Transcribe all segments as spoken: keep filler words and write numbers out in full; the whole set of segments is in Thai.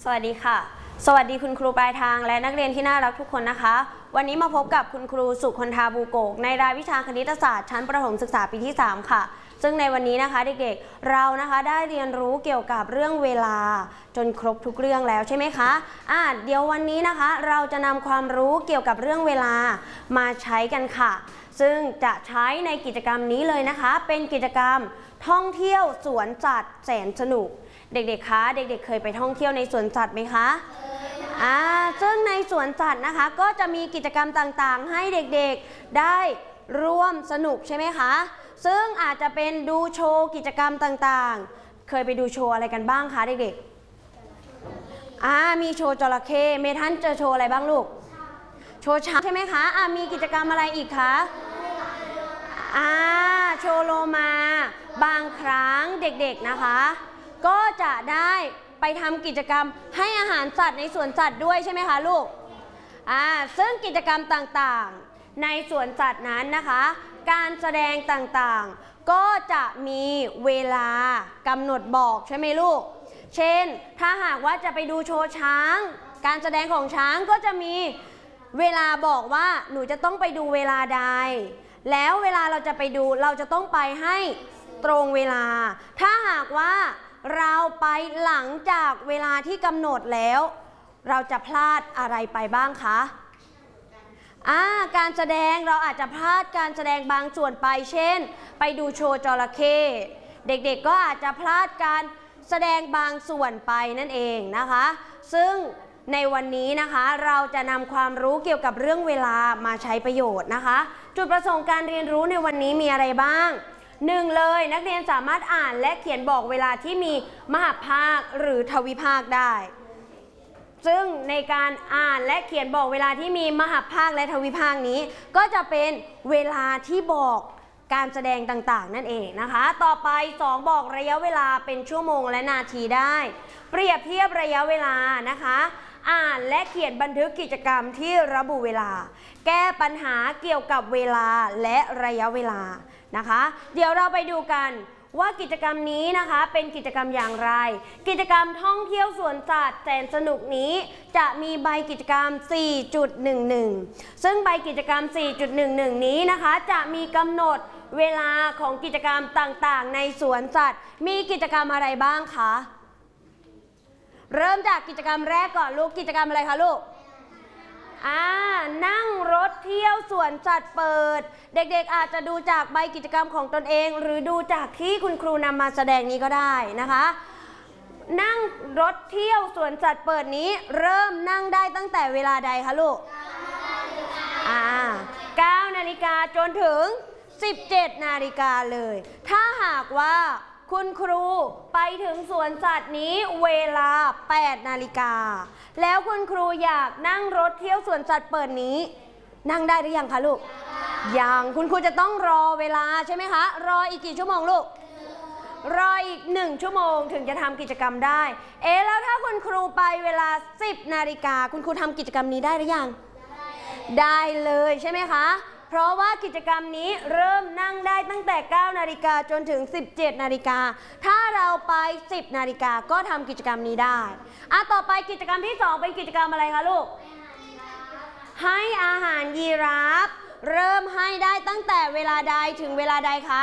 วัสดีค่ะสวัสดีคุณครูปลายทางและนักเรียนที่น่ารักทุกคนนะคะวันนี้มาพบกับคุณครูสุคนธาบูโกกในรายวิชาคณิตศาสตร์ชั้นประถมศึกษาปีที่สามค่ะซึ่งในวันนี้นะคะเด็กๆเรานะคะได้เรียนรู้เกี่ยวกับเรื่องเวลาจนครบทุกเรื่องแล้วใช่ไหมคะอ่ะเดี๋ยววันนี้นะคะเราจะนำความรู้เกี่ยวกับเรื่องเวลามาใช้กันค่ะซึ่งจะใช้ในกิจกรรมนี้เลยนะคะเป็นกิจกรรมท่องเที่ยวสวนสัตว์แสนสนุกเด็กๆคะเด็กๆเคยไปท่องเที่ยวในสวนสัตว์ไหมคะอ่าซึ่งในสวนสัตว์นะคะก็จะมีกิจกรรมต่างๆให้เด็กๆได้ร่วมสนุกใช่ไหมคะซึ่งอาจจะเป็นดูโชว์กิจกรรมต่างๆเคยไปดูโชว์อะไรกันบ้างคะเด็กๆอ่ามีโชว์จระเข้เมทันเจอโชว์อะไรบ้างลูกโชว์ช้างใช่ไหมคะอ่ามีกิจกรรมอะไรอีกคะอ่าโชว์โลมาบางครั้งเด็กๆนะคะก็จะได้ไปทำกิจกรรมให้อาหารสัตว์ในสวนสัตว์ด้วยใช่ไหมคะลูกอ่าซึ่งกิจกรรมต่างๆในสวนสัตว์นั้นนะคะการแสดงต่างๆก็จะมีเวลากำหนดบอกใช่ไหมลูกเช่นถ้าหากว่าจะไปดูโชว์ช้างการแสดงของช้างก็จะมีเวลาบอกว่าหนูจะต้องไปดูเวลาใดแล้วเวลาเราจะไปดูเราจะต้องไปให้ตรงเวลาถ้าหากว่าเราไปหลังจากเวลาที่กำหนดแล้วเราจะพลาดอะไรไปบ้างคะอ่าการแสดงเราอาจจะพลาดการแสดงบางส่วนไปเช่นไปดูโชว์จระเข้เด็กๆก็อาจจะพลาดการแสดงบางส่วนไปนั่นเองนะคะซึ่งในวันนี้นะคะเราจะนำความรู้เกี่ยวกับเรื่องเวลามาใช้ประโยชน์นะคะจุดประสงค์การเรียนรู้ในวันนี้มีอะไรบ้างหนึ่งเลยนักเรียนสามารถอ่านและเขียนบอกเวลาที่มีมหภาคหรือทวิภาคได้ซึ่งในการอ่านและเขียนบอกเวลาที่มีมหภาคและทวิภาคนี้ก็จะเป็นเวลาที่บอกการแสดงต่างๆนั่นเองนะคะต่อไปสองบอกระยะเวลาเป็นชั่วโมงและนาทีได้เปรียบเทียบระยะเวลานะคะอ่านและเขียนบันทึกกิจกรรมที่ระบุเวลาแก้ปัญหาเกี่ยวกับเวลาและระยะเวลานะคะเดี๋ยวเราไปดูกันว่ากิจกรรมนี้นะคะเป็นกิจกรรมอย่างไรกิจกรรมท่องเที่ยวสวนสัตว์แสนสนุกนี้จะมีใบกิจกรรม สี่จุดหนึ่งหนึ่ง ซึ่งใบกิจกรรม สี่จุดหนึ่งหนึ่ง นี้นะคะจะมีกำหนดเวลาของกิจกรรมต่างๆในสวนสัตว์มีกิจกรรมอะไรบ้างคะเริ่มจากกิจกรรมแรกก่อนลูกกิจกรรมอะไรคะลูกอ่านั่งรถเที่ยวสวนสัตว์เปิดเด็กๆอาจจะดูจากใบกิจกรรมของตนเองหรือดูจากที่คุณครูนำมาแสดงนี้ก็ได้นะคะนั่งรถเที่ยวสวนสัตว์เปิดนี้เริ่มนั่งได้ตั้งแต่เวลาใดคะลูกอ่าเก้านาฬิกาจนถึงสิบเจ็ดนาฬิกาเลยถ้าหากว่าคุณครูไปถึงสวนสัตว์นี้เวลาแปดนาฬิกาแล้วคุณครูอยากนั่งรถเที่ยวสวนสัตว์เปิดนี้นั่งได้หรือยังคะลูกยังคุณครูจะต้องรอเวลาใช่ไหมคะรออีกกี่ชั่วโมงลูกรออีกหนึ่งชั่วโมงถึงจะทำกิจกรรมได้เอ๊ะแล้วถ้าคุณครูไปเวลาสิบนาฬิกาคุณครูทำกิจกรรมนี้ได้หรือยังได้เลยใช่ไหมคะเพราะว่ากิจกรรมนี้เริ่มนั่งได้ตั้งแต่เก้านาฬิกาจนถึงสิบเจ็ดนาฬิกาถ้าเราไปสิบนาฬิกาก็ทำกิจกรรมนี้ได้อ่ะต่อไปกิจกรรมที่สองเป็นกิจกรรมอะไรคะลูกให้อาหารยีราฟเริ่มให้ได้ตั้งแต่เวลาใดถึงเวลาใดคะ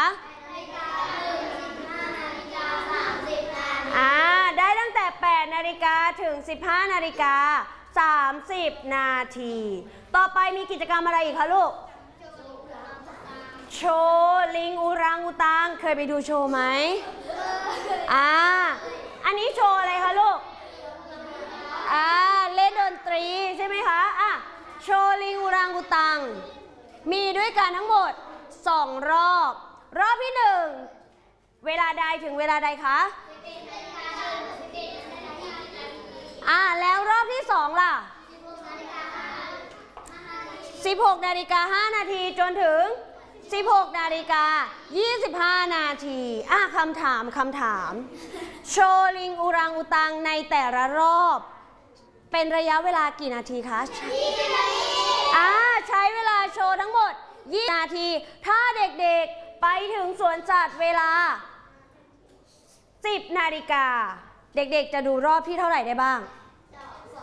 อ่าได้ตั้งแต่แปดนาฬิกาถึงสิบห้านาฬิกาสามสิบนาทีต่อไปมีกิจกรรมอะไรอีกคะลูกโชว์ลิงอูรังอูตังเคยไปดูโชว์ไหมอ่าอันนี้โชว์อะไรคะลูกอ่าเล่นดนตรีใช่ไหมคะอ่ะโชว์ลิงอูรังอูตังมีด้วยกันทั้งหมดสองรอบรอบที่หนึ่งเวลาใดถึงเวลาใดคะอ่าแล้วรอบที่สองล่ะสิบหกนาฬิกาห้านาทีจนถึงสิบหกนาฬิกายี่สิบห้านาทีอ่ะคำถามคำถามโชว์ลิงอูรังอูตังในแต่ละรอบเป็นระยะเวลากี่นาทีคะยี่สิบนาทีอ่าใช้เวลาโชว์ทั้งหมดยี่สิบนาทีถ้าเด็กๆไปถึงสวนสัตว์เวลาสิบนาฬิกาเด็กๆจะดูรอบที่เท่าไหร่ได้บ้าง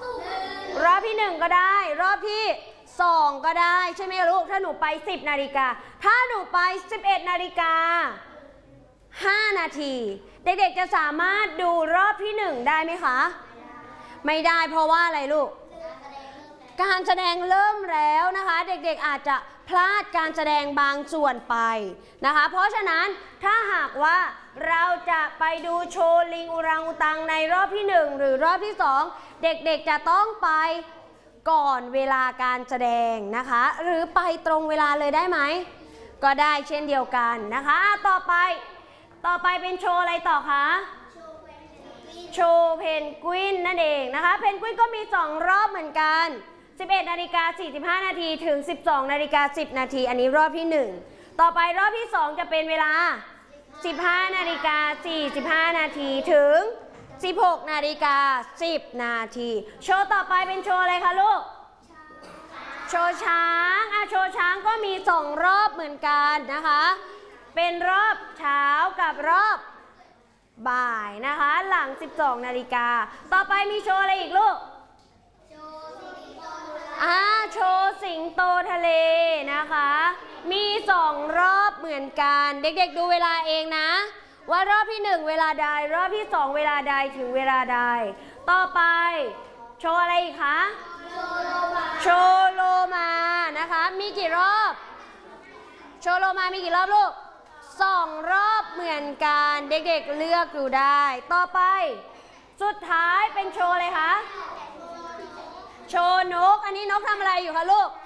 รอบที่หนึ่งก็ได้รอบที่สองก็ได้ใช่ไหมลูกถ้าหนูไปสิบนาฬิกาถ้าหนูไปสิบเอ็ดนาฬิกาห้านาทีเด็กๆจะสามารถดูรอบที่หนึ่งได้ไหมคะไม่ได้เพราะว่าอะไรลูกการแสดงเริ่มแล้วนะคะเด็กๆอาจจะพลาดการแสดงบางส่วนไปนะคะเพราะฉะนั้นถ้าหากว่าเราจะไปดูโชว์ลิงอุรังอุตังในรอบที่หนึ่งหรือรอบที่สองเด็กๆจะต้องไปก่อนเวลาการแสดงนะคะหรือไปตรงเวลาเลยได้ไหมก็ได้เช่นเดียวกันนะคะต่อไปต่อไปเป็นโชว์อะไรต่อคะโชว์เพนกวินนั่นเองนะคะเพนกวินก็มีสองรอบเหมือนกันสิบเอ็ดนาฬิกาสี่สิบห้านาทีถึงสิบสองนาฬิกาสิบนาทีอันนี้รอบที่หนึ่งต่อไปรอบที่สองจะเป็นเวลาสิบห้านาฬิกาสี่สิบห้านาทีถึงสิบหกนาฬิกาสิบนาทีโชว์ต่อไปเป็นโชว์อะไรคะลูกโชว์ช้างอ่ะโชว์ช้างก็มีสองรอบเหมือนกันนะคะเป็นรอบเช้ากับรอบบ่ายนะคะหลังสิบสองนาฬิกาต่อไปมีโชว์อะไรอีกลูกอ่าโชว์สิงโตทะเลนะคะมีสองรอบเหมือนกันเด็กๆดูเวลาเองนะว่ารอบที่หนึ่งเวลาใดรอบที่สองเวลาใดถึงเวลาใดต่อไปโชว์อะไรอีกคะโชว์โลมานะคะมีกี่รอบโชว์โลมามีกี่รอบลูกสองรอบเหมือนกันเด็กๆเลือกดูได้ต่อไปสุดท้ายเป็นโชว์อะไรคะโชว์นกอันนี้นกทำอะไรอยู่คะลูก